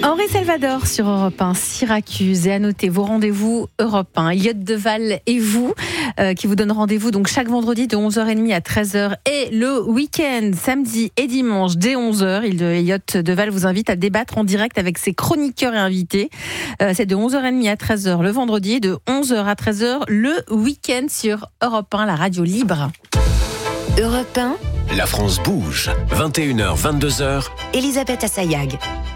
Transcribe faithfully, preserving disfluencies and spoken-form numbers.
Henri Salvador sur Europe un, Syracuse. Et à noter vos rendez-vous Europe un. Elliott Deval et vous, euh, qui vous donne rendez-vous donc chaque vendredi de onze heures trente à treize heures et le week-end, samedi et dimanche dès onze heures. Il, Elliott Deval vous invite à débattre en direct avec ses chroniqueurs et invités. Euh, c'est de onze heures trente à treize heures le vendredi, de onze heures à treize heures le week-end sur Europe un, la radio libre. Europe un, La France bouge. vingt et une heures, vingt-deux heures. Elisabeth Assayag.